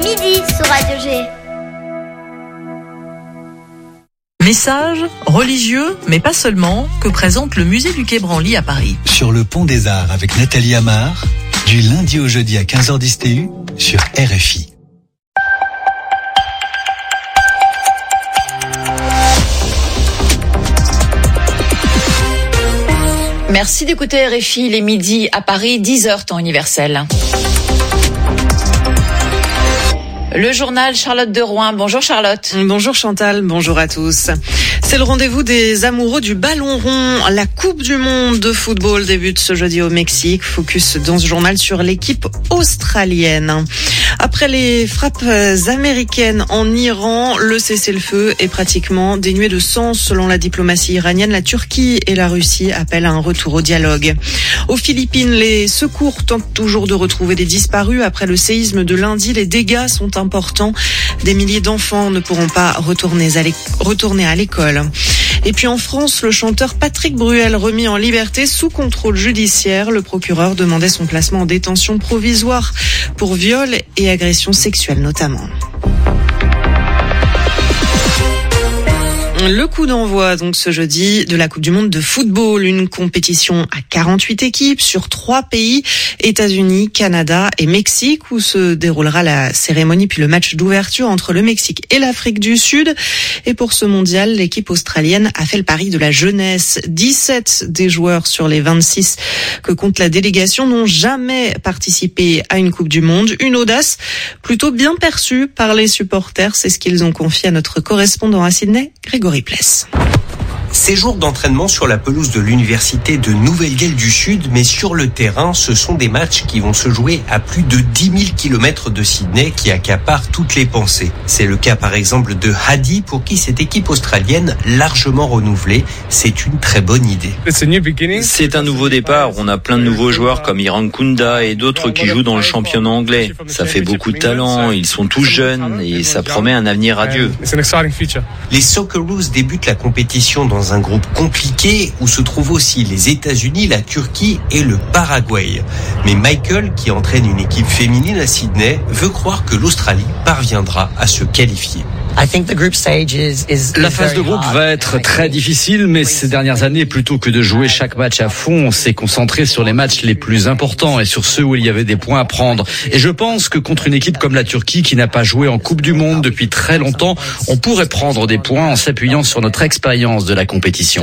midi sur Radio G. Message religieux, mais pas seulement, que présente le musée du Quai Branly à Paris. Sur le pont des Arts avec Nathalie Amar, du lundi au jeudi à 15h10 TU sur RFI. Merci d'écouter RFI, les midis à Paris, 10h temps universel. Le journal Charlotte de Rouen. Bonjour Charlotte. Bonjour Chantal, bonjour à tous. C'est le rendez-vous des amoureux du ballon rond. La Coupe du Monde de football débute ce jeudi au Mexique. Focus dans ce journal sur l'équipe australienne. Après les frappes américaines en Iran, le cessez-le-feu est pratiquement dénué de sens selon la diplomatie iranienne. La Turquie et la Russie appellent à un retour au dialogue. Aux Philippines, les secours tentent toujours de retrouver des disparus. Après le séisme de lundi, les dégâts sont importants. Des milliers d'enfants ne pourront pas retourner à l'école. Et puis en France, le chanteur Patrick Bruel remis en liberté sous contrôle judiciaire. Le procureur demandait son placement en détention provisoire pour viol et agression sexuelle notamment. Le coup d'envoi donc ce jeudi de la Coupe du Monde de football, une compétition à 48 équipes sur 3 pays, États-Unis, Canada et Mexique, où se déroulera la cérémonie puis le match d'ouverture entre le Mexique et l'Afrique du Sud. Et pour ce mondial, l'équipe australienne a fait le pari de la jeunesse. 17 des joueurs sur les 26 que compte la délégation n'ont jamais participé à une Coupe du Monde. Une audace plutôt bien perçue par les supporters, c'est ce qu'ils ont confié à notre correspondant à Sydney, Grégory Pless. Séjour d'entraînement sur la pelouse de l'université de Nouvelle-Galles du Sud, mais sur le terrain, ce sont des matchs qui vont se jouer à plus de 10 000 km de Sydney qui accaparent toutes les pensées. C'est le cas par exemple de Hadi, pour qui cette équipe australienne largement renouvelée, c'est une très bonne idée. C'est un nouveau départ, on a plein de nouveaux joueurs comme Iran Kunda et d'autres qui jouent dans le championnat anglais. Ça fait beaucoup de talent, ils sont tous jeunes et ça promet un avenir radieux. Les Socceroos débutent la compétition dans un groupe compliqué où se trouvent aussi les États-Unis, la Turquie et le Paraguay. Mais Michael, qui entraîne une équipe féminine à Sydney, veut croire que l'Australie parviendra à se qualifier. La phase de groupe va être très difficile, mais ces dernières années, plutôt que de jouer chaque match à fond, on s'est concentré sur les matchs les plus importants et sur ceux où il y avait des points à prendre. Et je pense que contre une équipe comme la Turquie, qui n'a pas joué en Coupe du Monde depuis très longtemps, on pourrait prendre des points en s'appuyant sur notre expérience de la compétition.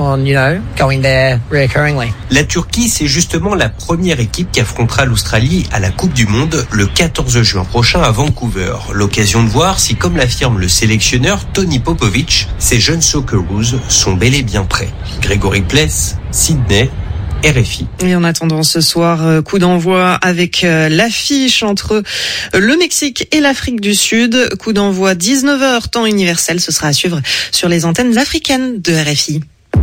La Turquie, c'est justement la première équipe qui affrontera l'Australie à la Coupe du Monde le 14 juin prochain à Vancouver. L'occasion de voir si, comme l'affirme le sélectionneur Tony Popovic, ces jeunes Socceroos sont bel et bien prêts. Grégory Pless, Sydney, RFI. Et en attendant ce soir, coup d'envoi avec l'affiche entre le Mexique et l'Afrique du Sud. Coup d'envoi 19h, temps universel. Ce sera à suivre sur les antennes africaines de RFI.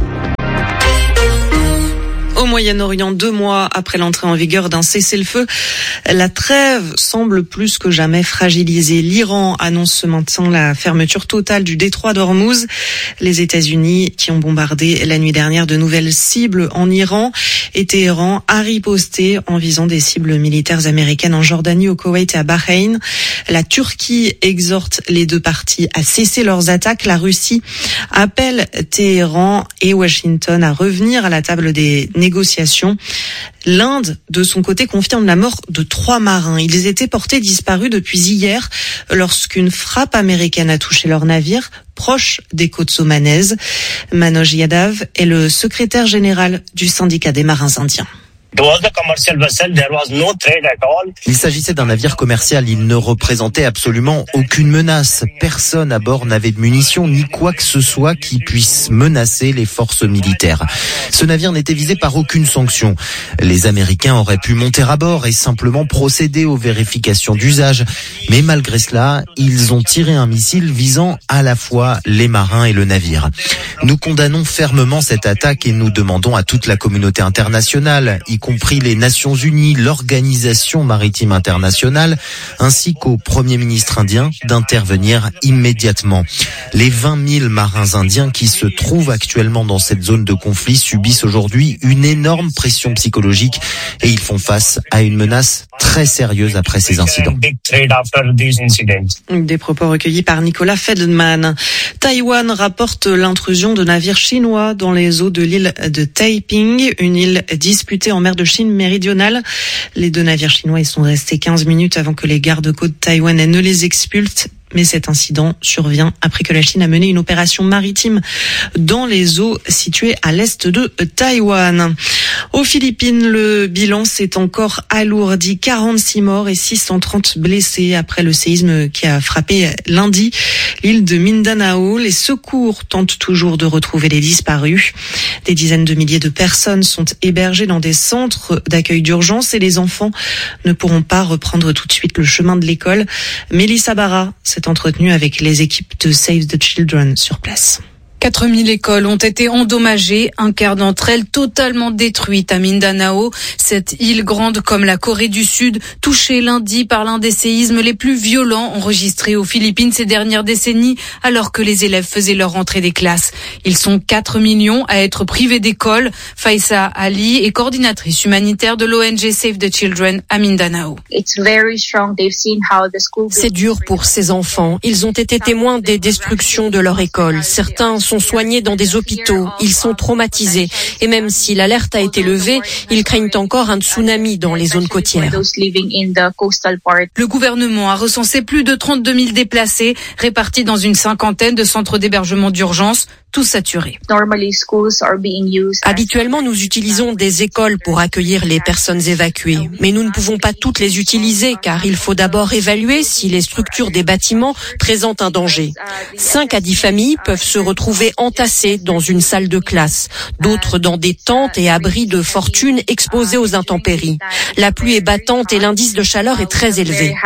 Au Moyen-Orient, 2 mois après l'entrée en vigueur d'un cessez-le-feu, la trêve semble plus que jamais fragilisée. L'Iran annonce ce matin la fermeture totale du détroit d'Ormuz. Les États-Unis, qui ont bombardé la nuit dernière de nouvelles cibles en Iran, et Téhéran a riposté en visant des cibles militaires américaines en Jordanie, au Koweït et à Bahreïn. La Turquie exhorte les deux parties à cesser leurs attaques. La Russie appelle Téhéran et Washington à revenir à la table des négociations. L'Inde, de son côté, confirme la mort de 3 marins. Ils étaient portés disparus depuis hier lorsqu'une frappe américaine a touché leur navire proche des côtes omanaises. Manoj Yadav est le secrétaire général du syndicat des marins indiens. Il s'agissait d'un navire commercial, il ne représentait absolument aucune menace. Personne à bord n'avait de munitions ni quoi que ce soit qui puisse menacer les forces militaires. Ce navire n'était visé par aucune sanction. Les Américains auraient pu monter à bord et simplement procéder aux vérifications d'usage. Mais malgré cela, ils ont tiré un missile visant à la fois les marins et le navire. Nous condamnons fermement cette attaque et nous demandons à toute la communauté internationale, y compris les Nations Unies, l'Organisation maritime internationale, ainsi qu'au Premier ministre indien d'intervenir immédiatement. Les 20 000 marins indiens qui se trouvent actuellement dans cette zone de conflit subissent aujourd'hui une énorme pression psychologique et ils font face à une menace très sérieuse après ces incidents. Des propos recueillis par Nicolas Feldman. Taïwan rapporte l'intrusion de navires chinois dans les eaux de l'île de Taiping, une île disputée en mer de Chine méridionale. Les 2 navires chinois y sont restés 15 minutes avant que les gardes-côtes taïwanais ne les expulsent. Mais cet incident survient après que la Chine a mené une opération maritime dans les eaux situées à l'est de Taïwan. Aux Philippines, le bilan s'est encore alourdi. 46 morts et 630 blessés après le séisme qui a frappé lundi l'île de Mindanao. Les secours tentent toujours de retrouver les disparus. Des dizaines de milliers de personnes sont hébergées dans des centres d'accueil d'urgence et les enfants ne pourront pas reprendre tout de suite le chemin de l'école. Mélissa Barra s'est entretenue avec les équipes de Save the Children sur place. 4000 écoles ont été endommagées, un quart d'entre elles totalement détruites à Mindanao. Cette île grande comme la Corée du Sud, touchée lundi par l'un des séismes les plus violents enregistrés aux Philippines ces dernières décennies, alors que les élèves faisaient leur rentrée des classes. Ils sont 4 millions à être privés d'école. Faïsa Ali est coordinatrice humanitaire de l'ONG Save the Children à Mindanao. C'est dur pour ces enfants. Ils ont été témoins des destructions de leur école. Certains sont soignés dans des hôpitaux. Ils sont traumatisés. Et même si l'alerte a été levée, ils craignent encore un tsunami dans les zones côtières. Le gouvernement a recensé plus de 32 000 déplacés répartis dans une 50aine de centres d'hébergement d'urgence, tous saturés. Habituellement, nous utilisons des écoles pour accueillir les personnes évacuées. Mais nous ne pouvons pas toutes les utiliser car il faut d'abord évaluer si les structures des bâtiments présentent un danger. 5 à 10 familles peuvent se retrouver entassées dans une salle de classe. D'autres dans des tentes et abris de fortune exposés aux intempéries. La pluie est battante et l'indice de chaleur est très élevé.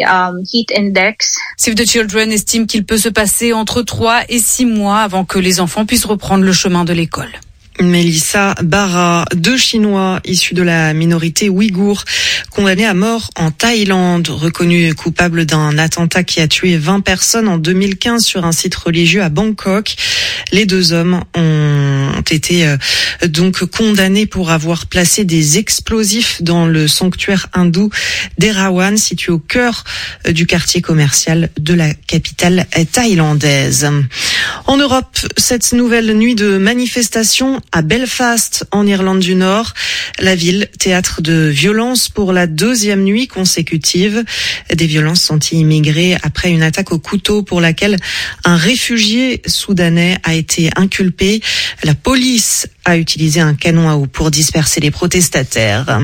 Save the Children estime qu'il peut se passer entre 3 et 6 mois avant que les enfants puissent reprendre le chemin de l'école. Mélissa Barra, 2 Chinois issus de la minorité ouïghour, condamnés à mort en Thaïlande, reconnus coupables d'un attentat qui a tué 20 personnes en 2015 sur un site religieux à Bangkok. Les 2 hommes ont été donc condamnés pour avoir placé des explosifs dans le sanctuaire hindou d'Erawan, situé au cœur du quartier commercial de la capitale thaïlandaise. En Europe, cette nouvelle nuit de manifestation à Belfast, en Irlande du Nord. La ville, théâtre de violences pour la 2e nuit consécutive. Des violences anti-immigrés après une attaque au couteau pour laquelle un réfugié soudanais a été inculpé. La police a utilisé un canon à eau pour disperser les protestataires.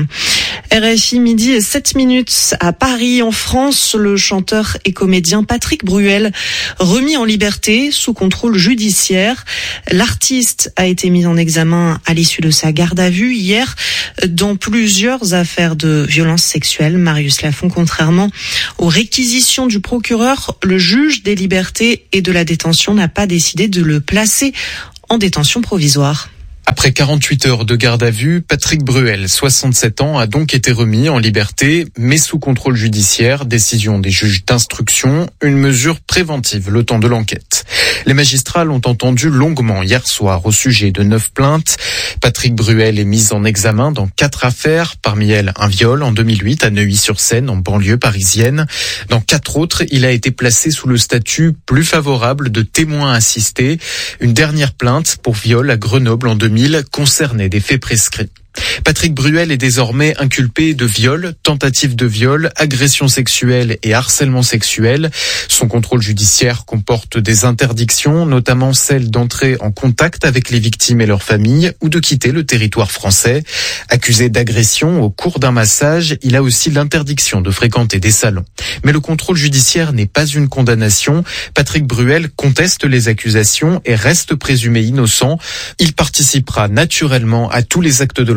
RFI midi et 7 minutes à Paris, en France. Le chanteur et comédien Patrick Bruel, remis en liberté sous contrôle judiciaire. L'artiste a été mis en examen à l'issue de sa garde à vue hier dans plusieurs affaires de violences sexuelles. Marius Lafont, contrairement aux réquisitions du procureur, le juge des libertés et de la détention n'a pas décidé de le placer en détention provisoire. Après 48 heures de garde à vue, Patrick Bruel, 67 ans, a donc été remis en liberté, mais sous contrôle judiciaire, décision des juges d'instruction, une mesure préventive le temps de l'enquête. Les magistrats l'ont entendu longuement hier soir au sujet de 9 plaintes. Patrick Bruel est mis en examen dans 4 affaires, parmi elles un viol en 2008 à Neuilly-sur-Seine, en banlieue parisienne. Dans 4 autres, il a été placé sous le statut plus favorable de témoin assisté. Une dernière plainte pour viol à Grenoble en 2000 concernait des faits prescrits. Patrick Bruel est désormais inculpé de viol, tentative de viol, agression sexuelle et harcèlement sexuel. Son contrôle judiciaire comporte des interdictions, notamment celle d'entrer en contact avec les victimes et leurs familles ou de quitter le territoire français. Accusé d'agression au cours d'un massage, il a aussi l'interdiction de fréquenter des salons. Mais le contrôle judiciaire n'est pas une condamnation. Patrick Bruel conteste les accusations et reste présumé innocent. Il participera naturellement à tous les actes de l'enquête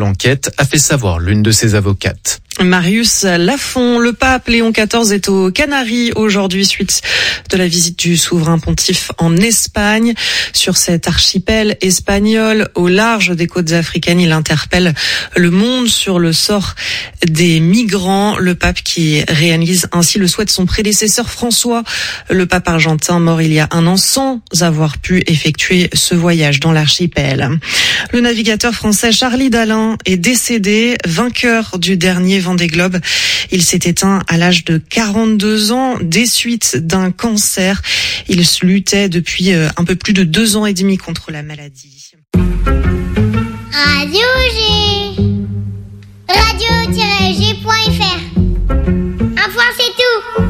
l'enquête, a fait savoir l'une de ses avocates. Marius Lafont, le pape Léon XIV est aux Canaries aujourd'hui suite de la visite du souverain pontife en Espagne. Sur cet archipel espagnol au large des côtes africaines, il interpelle le monde sur le sort des migrants. Le pape qui réalise ainsi le souhait de son prédécesseur François, le pape argentin mort il y a 1 an sans avoir pu effectuer ce voyage dans l'archipel. Le navigateur français Charlie Dalin est décédé, vainqueur du dernier Vendée Globe. Il s'est éteint à l'âge de 42 ans des suites d'un cancer. Il luttait depuis un peu plus de 2 ans et demi contre la maladie. Radio G. Radio-G.fr. Un point, c'est tout.